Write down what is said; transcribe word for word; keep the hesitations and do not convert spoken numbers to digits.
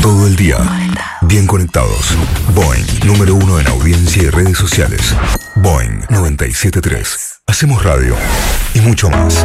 Todo el día. Bien conectados. Boing, número uno en audiencia y redes sociales. Boing noventa y siete punto tres. Hacemos radio y mucho más.